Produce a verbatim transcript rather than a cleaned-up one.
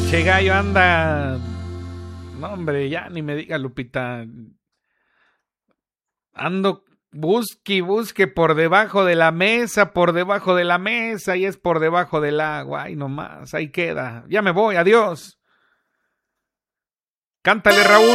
Che gallo anda. No, hombre, ya ni me diga, Lupita. Ando busque y busque por debajo de la mesa, por debajo de la mesa, y es por debajo del agua. Ay, nomás, ahí queda. Ya me voy, adiós. Cántale, Raúl.